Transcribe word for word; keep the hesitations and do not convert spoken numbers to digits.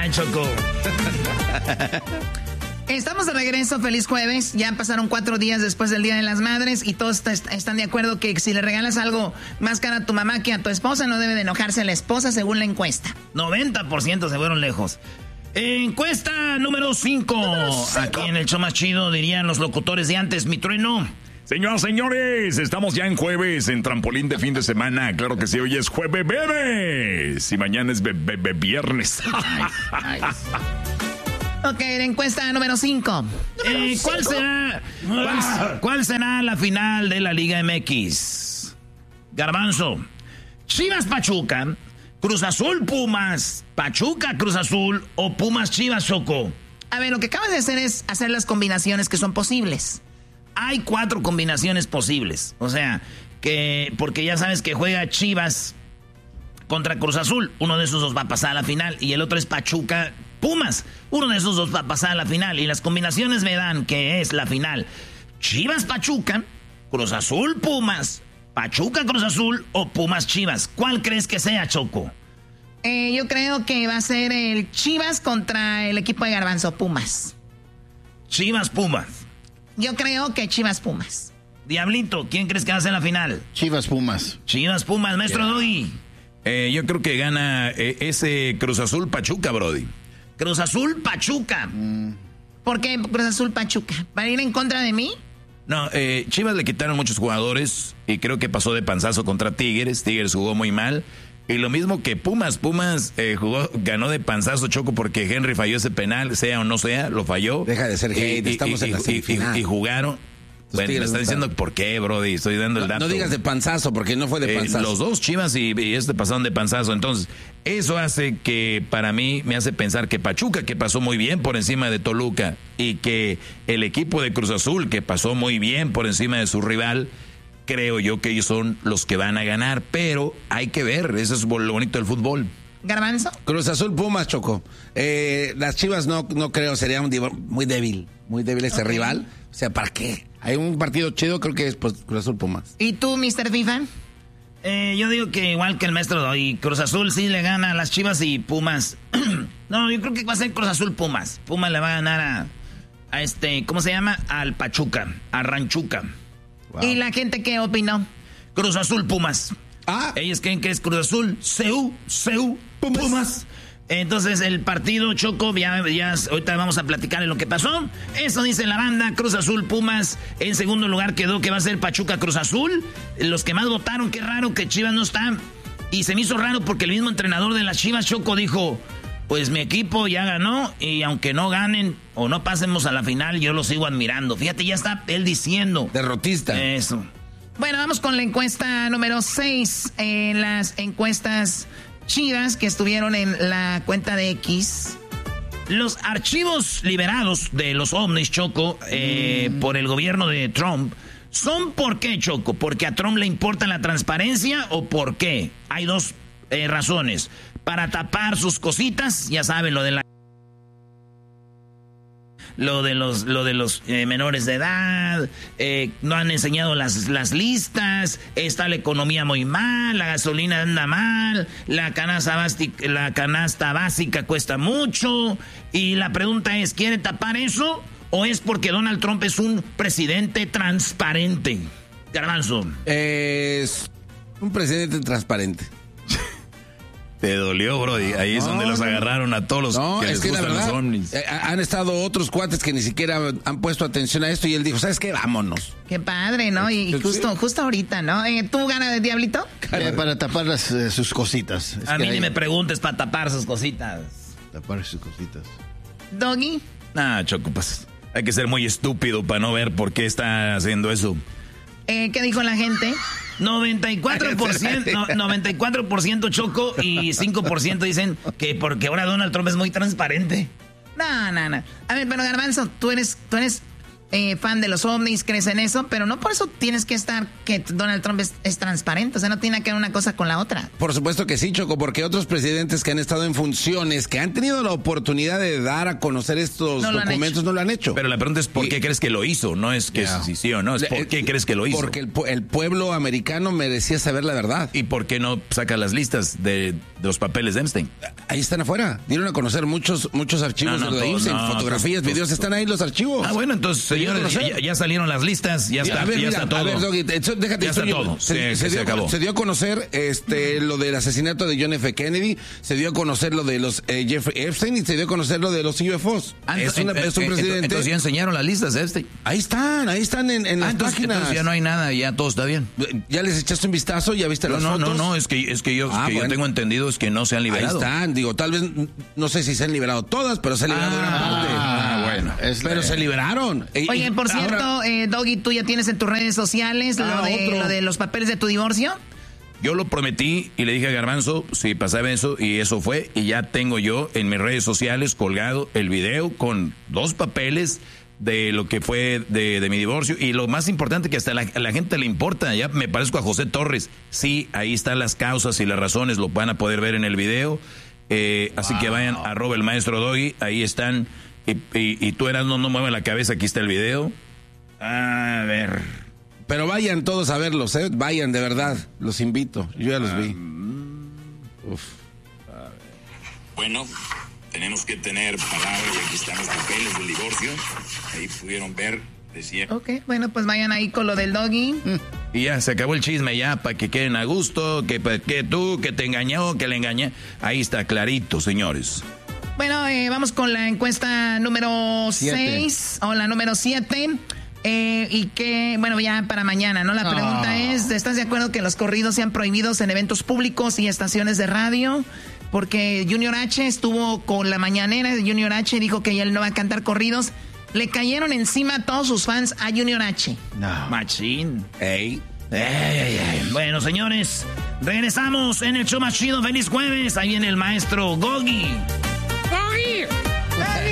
Ay, Choco. Estamos de regreso, feliz jueves. Ya pasaron cuatro días después del Día de las Madres y todos est- están de acuerdo que si le regalas algo más caro a tu mamá que a tu esposa, no debe de enojarse la esposa según la encuesta. noventa por ciento se fueron lejos. Encuesta número cinco. Aquí en el show más chido dirían los locutores de antes, mi trueno. Señoras, señores, estamos ya en jueves, en trampolín de fin de semana. Claro que sí, hoy es jueves bebés y mañana es be- be- be- viernes. Ok, la encuesta número cinco. Eh, ¿cuál, será, cuál, ¿Cuál será la final de la Liga M X? Garbanzo. Chivas Pachuca, Cruz Azul Pumas, Pachuca Cruz Azul o Pumas Chivas, Choco. A ver, lo que acabas de hacer es hacer las combinaciones que son posibles. Hay cuatro combinaciones posibles. O sea, que porque ya sabes que juega Chivas contra Cruz Azul. Uno de esos dos va a pasar a la final. Y el otro es Pachuca Pumas. Uno de esos dos va a pasar a la final. Y las combinaciones me dan que es la final Chivas Pachuca, Cruz Azul Pumas, Pachuca Cruz Azul o Pumas Chivas. ¿Cuál crees que sea, Choco? Eh, yo creo que va a ser el Chivas contra el equipo de Garbanzo, Pumas. Chivas Pumas. Yo creo que Chivas Pumas. Diablito, ¿quién crees que va a ser la final? Chivas Pumas. Chivas Pumas, maestro yeah. Doggy. Eh, yo creo que gana eh, ese Cruz Azul Pachuca, Brody. Cruz Azul Pachuca. Mm. ¿Por qué Cruz Azul Pachuca? ¿Para ir en contra de mí? No, eh, Chivas le quitaron muchos jugadores y creo que pasó de panzazo contra Tigres. Tigres jugó muy mal. Y lo mismo que Pumas. Pumas eh, jugó, ganó de panzazo, Choco, porque Henry falló ese penal, sea o no sea, lo falló. Deja de ser hate, y, estamos y, en la semifinal. Y, y, y jugaron. Bueno, me está diciendo por qué, Brody. Estoy dando el dato. No, no digas de panzazo, porque no fue de panzazo. Eh, los dos Chivas y, y este pasaron de panzazo. Entonces, eso hace que, para mí, me hace pensar que Pachuca, que pasó muy bien por encima de Toluca, y que el equipo de Cruz Azul, que pasó muy bien por encima de su rival, creo yo que ellos son los que van a ganar. Pero hay que ver, eso es lo bonito del fútbol. ¿Garbanzo? Cruz Azul Pumas, Choco. Eh, las Chivas no, no creo, sería un div- muy débil, muy débil ese okay. rival. O sea, ¿para qué? Hay un partido chido, creo que es pues, Cruz Azul Pumas. ¿Y tú, mister FIFA? Eh, yo digo que igual que el maestro Doy, Cruz Azul sí le gana a las Chivas y Pumas. No, yo creo que va a ser Cruz Azul Pumas. Pumas le va a ganar a, a este, ¿cómo se llama? Al Pachuca, a Ranchuca. Wow. ¿Y la gente qué opinó? Cruz Azul Pumas. Ah. Ellos creen que es Cruz Azul, C U, C U, Pumas. Pumas. Entonces el partido, Choco, ya, ya ahorita vamos a platicar de lo que pasó. Eso dice la banda, Cruz Azul Pumas. En segundo lugar quedó que va a ser Pachuca Cruz Azul. Los que más votaron, qué raro que Chivas no está. Y se me hizo raro porque el mismo entrenador de las Chivas, Choco, dijo, pues mi equipo ya ganó y aunque no ganen o no pasemos a la final, yo lo sigo admirando. Fíjate, ya está él diciendo. Derrotista. Eso. Bueno, vamos con la encuesta número seis. En las encuestas chidas que estuvieron en la cuenta de X. Los archivos liberados de los ovnis, Choco, eh, mm. por el gobierno de Trump, ¿son por qué, Choco? ¿Porque a Trump le importa la transparencia o por qué? Hay dos eh, razones. Para tapar sus cositas, ya saben, lo de la... Lo de los, lo de los eh, menores de edad, eh, no han enseñado las, las listas, está la economía muy mal, la gasolina anda mal, la canasta, básica, la canasta básica cuesta mucho. Y la pregunta es, ¿quiere tapar eso o es porque Donald Trump es un presidente transparente? Garbanzo. Es un presidente transparente. Te dolió, Brody. Ahí no, es donde los agarraron a todos los no, que les es que gustan la verdad, los ovnis. Eh, han estado otros cuates que ni siquiera han puesto atención a esto y él dijo, ¿sabes qué? Vámonos. Qué padre, ¿no? Y, y justo, justo ahorita, ¿no? Eh, ¿Tú ganas de Diablito? Eh, para tapar las, eh, sus cositas. Es a mí hay... ni me preguntes para tapar sus cositas. Tapar sus cositas. ¿Doggy? Nah, Choco, pues hay que ser muy estúpido para no ver por qué está haciendo eso. Eh, ¿Qué dijo la gente? noventa y cuatro por ciento, no, noventa y cuatro por ciento Choco y cinco por ciento dicen que porque ahora Donald Trump es muy transparente. No, no, no. A ver, pero Garbanzo, tú eres, tú eres eh, fan de los ovnis, crees en eso, pero no por eso tienes que estar que Donald Trump es, es transparente, o sea, no tiene que ver una cosa con la otra. Por supuesto que sí, Choco, porque otros presidentes que han estado en funciones, que han tenido la oportunidad de dar a conocer estos No lo han documentos, hecho. no lo han hecho. Pero la pregunta es ¿por Y- qué crees que lo hizo? No es que Yeah. sí, sí o no, es ¿por Eh, qué crees que lo hizo? Porque el, pu- el pueblo americano merecía saber la verdad. ¿Y por qué no saca las listas de, de los papeles de Epstein? Ahí están afuera. Dieron a conocer muchos muchos archivos No, no, de todos, Epstein, no, fotografías, todos, videos, todos. están ahí los archivos. Ah, bueno, entonces, ¿Se dio a señores, conocer? ya, ya salieron las listas, ya está, a ver, ya mira, está todo. a ver, Doggy, eso, déjate Ya está instruyo. todo, Se, sí, se que dio, se acabó. se dio a conocer este lo del asesinato de John F. Kennedy, se dio a conocer lo de los eh, Jeffrey Epstein y se dio a conocer lo de los U F Os. Ah, es, una- entonces, es un eh, presidente. Entonces ya enseñaron las listas de Epstein. Ahí están, ahí están en, en Ah, las entonces, páginas. entonces ya no hay nada, ya todo está bien. ¿Ya les echaste un vistazo? ¿Ya viste No, las no, fotos? no, no, es que, es que, yo, Ah, que yo bueno. tengo entendido es que no se han Ahí liberado. están, digo, tal vez, no sé si se han liberado todas, pero se han liberado una parte. Ah, bueno. Es Pero la- se liberaron. Y- Oye, y por ahora- cierto, eh, Doggy, tú ya tienes en tus redes sociales Ah, lo, de, otro. lo de los papeles de tu divorcio. Yo lo prometí y le dije a Garbanzo si pasaba eso y eso fue y ya tengo yo en mis redes sociales colgado el video con dos papeles de lo que fue de, de mi divorcio y lo más importante que hasta la- a la gente le importa, ya me parezco a José Torres, sí, ahí están las causas y las razones, lo van a poder ver en el video, eh, así que vayan a arroba el maestro Doggy, ahí están y, y, y tú eras no, no mueve la cabeza, aquí está el video, a ver... Pero vayan todos a verlos, ¿eh? Vayan, de verdad. Los invito. Yo ya los vi. Uf. Bueno, tenemos que tener palabra y aquí están los papeles del divorcio. Ahí pudieron ver, decía. Ok, bueno, pues vayan ahí con lo del Doggy. Y ya, se acabó el chisme ya, para que queden a gusto, que, pa- que tú, que te engañó, que le engañé. Ahí está clarito, señores. Bueno, eh, vamos con la encuesta número Siete. seis o la número siete. Eh, y que, bueno, ya para mañana, ¿no? La pregunta Ah. es, ¿estás de acuerdo que los corridos sean prohibidos en eventos públicos y estaciones de radio? Porque Junior H estuvo con la mañanera, Junior H dijo que él no va a cantar corridos. Le cayeron encima a todos sus fans a Junior H. No. Machín. Ey. Ey, ey, ey. Bueno, señores, regresamos en el show más chido. Feliz jueves. Ahí viene el maestro Gogi.